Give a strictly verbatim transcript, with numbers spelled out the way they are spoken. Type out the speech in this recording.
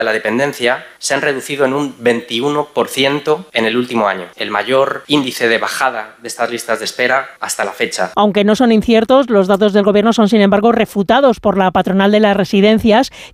de la dependencia se han reducido en un veintiuno por ciento en el último año, el mayor índice de bajada de estas listas de espera hasta la fecha. Aunque no son inciertos, los datos del Gobierno son, sin embargo, refutados por la patronal de las residencias,